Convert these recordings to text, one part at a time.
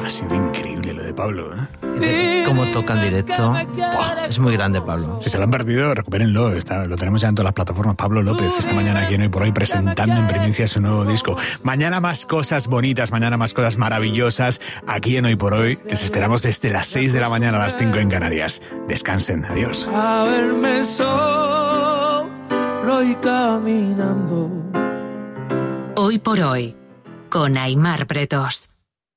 Ha sido increíble lo de Pablo, Cómo toca en directo. Es muy grande, Pablo. Si se lo han perdido, recupérenlo. Lo tenemos ya en todas las plataformas. Pablo López, esta mañana aquí en Hoy por Hoy, presentando en primicia su nuevo disco. Mañana más cosas bonitas, mañana más cosas maravillosas aquí en Hoy por Hoy. Les esperamos desde las 6 de la mañana a las 5 en Canarias. Descansen, adiós. A verme solo y caminando. Hoy por Hoy, con Aimar Pretos.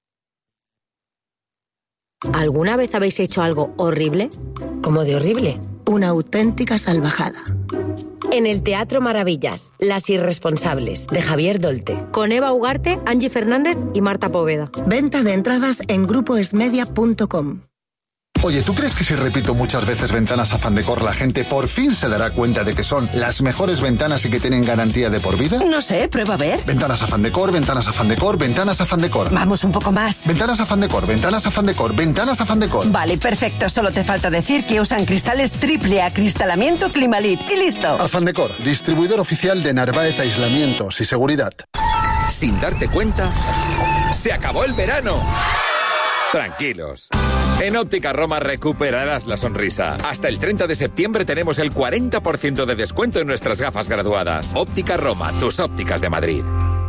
¿Alguna vez habéis hecho algo horrible? ¿Cómo de horrible? Una auténtica salvajada. En el Teatro Maravillas, Las Irresponsables, de Javier Dolte, con Eva Ugarte, Angie Fernández y Marta Poveda. Venta de entradas en grupoesmedia.com. Oye, ¿tú crees que si repito muchas veces Ventanas Afán Decor, la gente por fin se dará cuenta de que son las mejores ventanas y que tienen garantía de por vida? No sé, prueba a ver. Ventanas Afán Decor, Ventanas Afán Decor, Ventanas Afán Decor. Vamos un poco más. Ventanas Afán Decor, Ventanas Afán Decor, Ventanas Afán Decor. Vale, perfecto. Solo te falta decir que usan cristales triple acristalamiento Climalit. Y listo. Afán Decor, distribuidor oficial de Narváez Aislamientos y Seguridad. Sin darte cuenta, se acabó el verano. Tranquilos. En Óptica Roma recuperarás la sonrisa. Hasta el 30 de septiembre tenemos el 40% de descuento en nuestras gafas graduadas. Óptica Roma, tus ópticas de Madrid.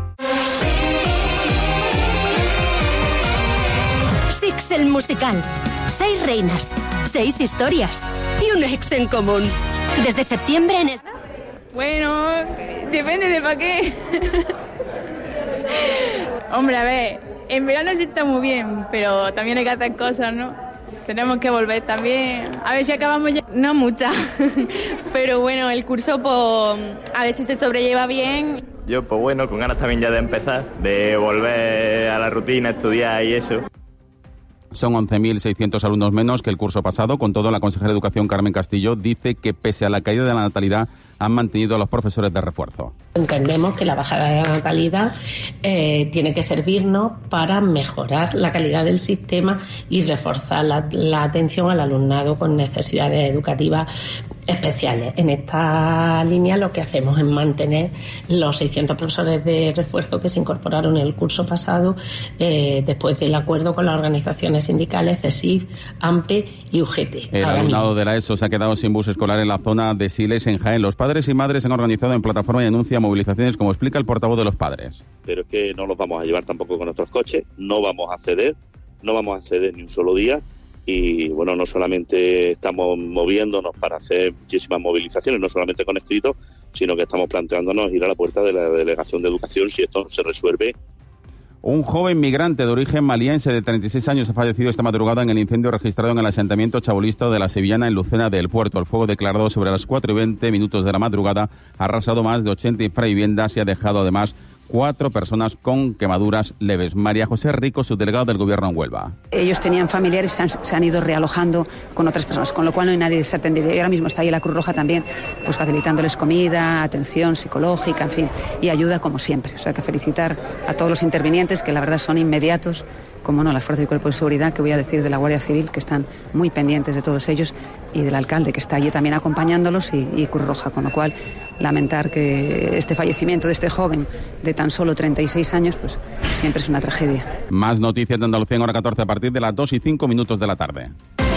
Six el musical. 6 reinas, 6 historias y un ex en común. Desde septiembre en el... Bueno, depende de para qué. Hombre, a ver... En verano sí está muy bien, pero también hay que hacer cosas, ¿no? Tenemos que volver también. A ver si acabamos ya. No mucha, pero bueno, el curso pues a ver si se sobrelleva bien. Yo pues bueno, con ganas también ya de empezar, de volver a la rutina, estudiar y eso. Son 11.600 alumnos menos que el curso pasado. Con todo, la consejera de Educación, Carmen Castillo, dice que pese a la caída de la natalidad, han mantenido a los profesores de refuerzo. Entendemos que la bajada de la natalidad tiene que servirnos para mejorar la calidad del sistema y reforzar la atención al alumnado con necesidades educativas especiales. En esta línea lo que hacemos es mantener los 600 profesores de refuerzo que se incorporaron en el curso pasado después del acuerdo con las organizaciones sindicales CESIF, AMPE y UGT. El alumnado de la ESO se ha quedado sin bus escolar en la zona de Siles, en Jaén. Los padres y madres han organizado en plataforma y denuncia movilizaciones, como explica el portavoz de los padres. Pero es que no los vamos a llevar tampoco con nuestros coches, no vamos a ceder ni un solo día. Y bueno, no solamente estamos moviéndonos para hacer muchísimas movilizaciones, no solamente con escrito, sino que estamos planteándonos ir a la puerta de la Delegación de Educación si esto no se resuelve. Un joven migrante de origen maliense de 36 años ha fallecido esta madrugada en el incendio registrado en el asentamiento chabolista de la Sevillana en Lucena del Puerto. El fuego, declarado sobre las 4:20 de la madrugada, ha arrasado más de 80 infraviviendas y ha dejado además 4 personas con quemaduras leves. María José Rico, subdelegado del Gobierno en Huelva. Ellos tenían familiares, se han ido realojando con otras personas, con lo cual no hay nadie desatendido. Y ahora mismo está ahí la Cruz Roja también, pues facilitándoles comida, atención psicológica, en fin, y ayuda como siempre. O sea, que felicitar a todos los intervinientes, que la verdad son inmediatos, como no, las fuerzas y cuerpos de seguridad, que voy a decir de la Guardia Civil, que están muy pendientes de todos ellos, y del alcalde, que está allí también acompañándolos, y Cruz Roja, con lo cual lamentar que este fallecimiento de este joven de tan solo 36 años, pues siempre es una tragedia. Más noticias de Andalucía en hora 14 a partir de las 2:05 de la tarde.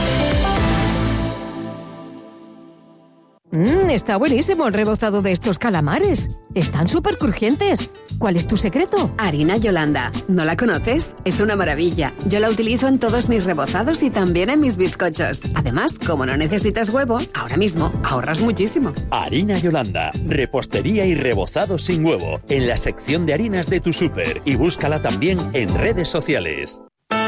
Está buenísimo el rebozado de estos calamares. Están súper crujientes. ¿Cuál es tu secreto? Harina Yolanda. ¿No la conoces? Es una maravilla. Yo la utilizo en todos mis rebozados y también en mis bizcochos. Además, como no necesitas huevo, ahora mismo ahorras muchísimo. Harina Yolanda. Repostería y rebozado sin huevo. En la sección de harinas de tu súper. Y búscala también en redes sociales.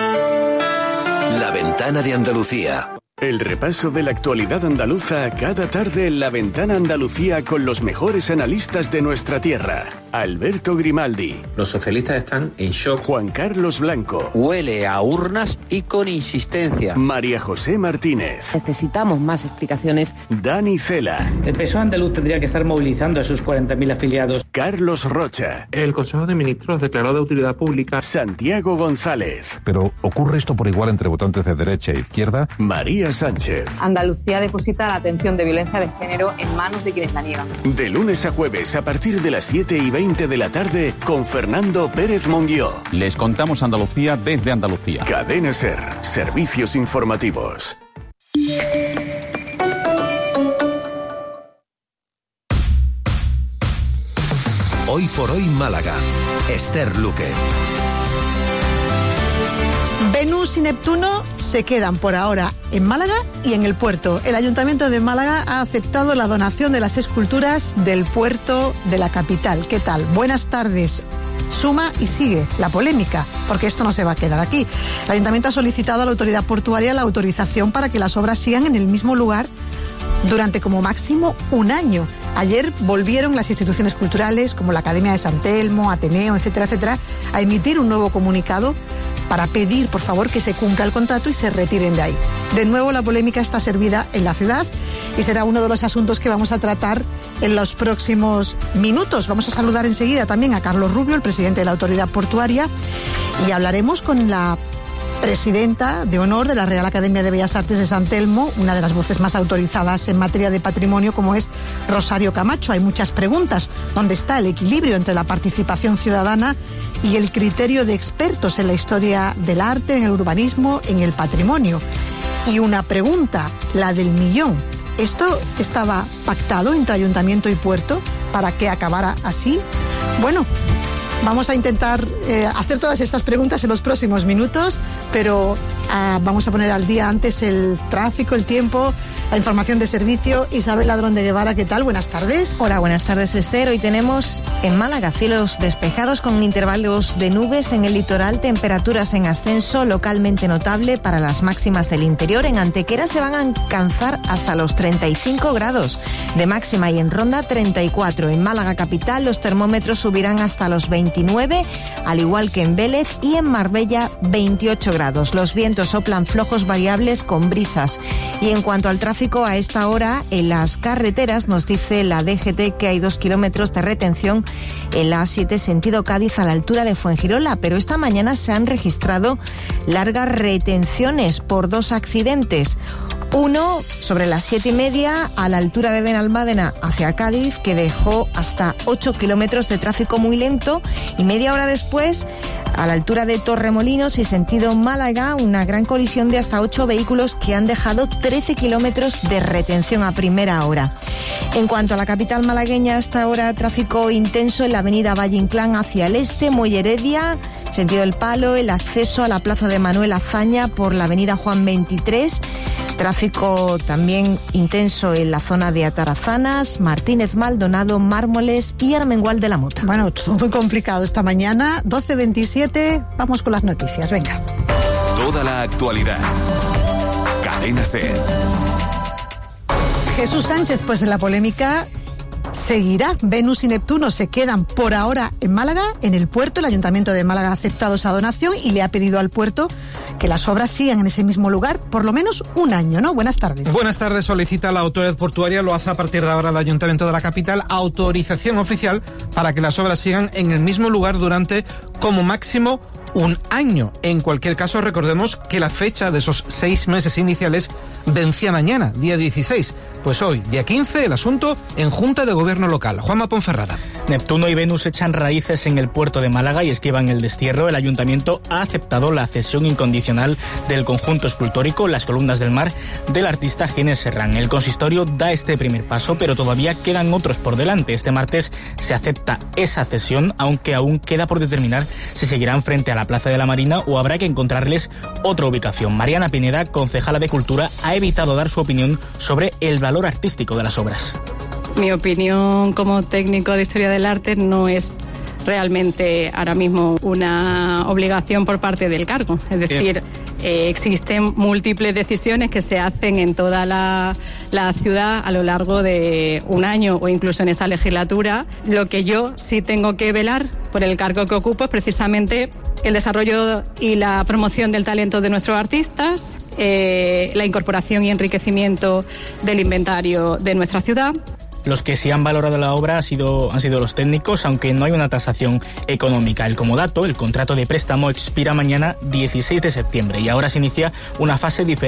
La Ventana de Andalucía. El repaso de la actualidad andaluza cada tarde en La Ventana Andalucía con los mejores analistas de nuestra tierra. Alberto Grimaldi. Los socialistas están en shock. Juan Carlos Blanco. Huele a urnas y con insistencia. María José Martínez. Necesitamos más explicaciones. Dani Cela. El PSOE andaluz tendría que estar movilizando a sus 40.000 afiliados. Carlos Rocha. El Consejo de Ministros declaró de utilidad pública. Santiago González. Pero ¿ocurre esto por igual entre votantes de derecha e izquierda? María María Sánchez. Andalucía deposita la atención de violencia de género en manos de quienes la niegan. De lunes a jueves a partir de las 7:20 de la tarde con Fernando Pérez Monguió. Les contamos Andalucía desde Andalucía. Cadena SER, servicios informativos. Hoy por hoy Málaga. Esther Luque. Venus y Neptuno se quedan por ahora en Málaga y en el puerto. El Ayuntamiento de Málaga ha aceptado la donación de las esculturas del puerto de la capital. ¿Qué tal? Buenas tardes. Suma y sigue la polémica, porque esto no se va a quedar aquí. El Ayuntamiento ha solicitado a la autoridad portuaria la autorización para que las obras sigan en el mismo lugar durante como máximo un año. Ayer volvieron las instituciones culturales como la Academia de San Telmo, Ateneo, etcétera, etcétera, a emitir un nuevo comunicado para pedir, por favor, que se cumpla el contrato y se retiren de ahí. De nuevo, la polémica está servida en la ciudad y será uno de los asuntos que vamos a tratar en los próximos minutos. Vamos a saludar enseguida también a Carlos Rubio, el presidente de la Autoridad Portuaria, y hablaremos con la presidenta de honor de la Real Academia de Bellas Artes de San Telmo, una de las voces más autorizadas en materia de patrimonio, como es Rosario Camacho. Hay muchas preguntas. ¿Dónde está el equilibrio entre la participación ciudadana y el criterio de expertos en la historia del arte, en el urbanismo, en el patrimonio? Y una pregunta, la del millón. ¿Esto estaba pactado entre Ayuntamiento y Puerto para que acabara así? Bueno, vamos a intentar hacer todas estas preguntas en los próximos minutos, pero vamos a poner al día antes el tráfico, el tiempo, la información de servicio. Isabel Ladrón de Guevara, ¿qué tal? Buenas tardes. Hola, buenas tardes, Esther. Hoy tenemos en Málaga cielos despejados con intervalos de nubes en el litoral, temperaturas en ascenso localmente notable para las máximas del interior. En Antequera se van a alcanzar hasta los 35 grados de máxima y en Ronda 34. En Málaga capital los termómetros subirán hasta los 29, al igual que en Vélez, y en Marbella 28 grados. Los vientos soplan flojos variables con brisas. Y en cuanto al tráfico, a esta hora en las carreteras nos dice la DGT que hay 2 kilómetros de retención en la A7 sentido Cádiz a la altura de Fuengirola, pero esta mañana se han registrado largas retenciones por 2 accidentes. Uno sobre las 7:30 a la altura de Benalmádena hacia Cádiz, que dejó hasta 8 kilómetros de tráfico muy lento, y media hora después a la altura de Torremolinos y sentido Málaga, una gran colisión de hasta 8 vehículos que han dejado 13 kilómetros de retención a primera hora. En cuanto a la capital malagueña, hasta ahora tráfico intenso en la avenida Valle Inclán hacia el este, Muelle Heredia, sentido El Palo, el acceso a la plaza de Manuel Azaña por la avenida Juan 23, tráfico también intenso en la zona de Atarazanas, Martínez Maldonado, Mármoles y Armengual de la Mota. Bueno, todo muy complicado esta mañana, 12:27, vamos con las noticias, venga. Toda la actualidad. Cadena SER. Jesús Sánchez, pues en la polémica seguirá. Venus y Neptuno se quedan por ahora en Málaga, en el puerto. El Ayuntamiento de Málaga ha aceptado esa donación y le ha pedido al puerto que las obras sigan en ese mismo lugar por lo menos un año, ¿no? Buenas tardes. Buenas tardes. Solicita la autoridad portuaria, lo hace a partir de ahora el Ayuntamiento de la capital, autorización oficial para que las obras sigan en el mismo lugar durante como máximo un año. En cualquier caso, recordemos que la fecha de esos 6 meses iniciales vencía mañana, día 16. Pues hoy, día 15, el asunto en Junta de Gobierno Local. Juanma Ponferrada. Neptuno y Venus echan raíces en el puerto de Málaga y esquivan el destierro. El Ayuntamiento ha aceptado la cesión incondicional del conjunto escultórico Las Columnas del Mar del artista Ginés Serrán. El consistorio da este primer paso, pero todavía quedan otros por delante. Este martes se acepta esa cesión, aunque aún queda por determinar si seguirán frente a la Plaza de la Marina o habrá que encontrarles otra ubicación. Mariana Pineda, concejala de Cultura, ha evitado dar su opinión sobre el valor artístico de las obras. Mi opinión como técnico de historia del arte no es realmente ahora mismo una obligación por parte del cargo. Es decir, existen múltiples decisiones que se hacen en toda la ciudad a lo largo de un año o incluso en esa legislatura. Lo que yo sí tengo que velar por el cargo que ocupo es precisamente el desarrollo y la promoción del talento de nuestros artistas, la incorporación y enriquecimiento del inventario de nuestra ciudad. Los que sí han valorado la obra han sido los técnicos, aunque no hay una tasación económica. El comodato, el contrato de préstamo, expira mañana 16 de septiembre y ahora se inicia una fase diferente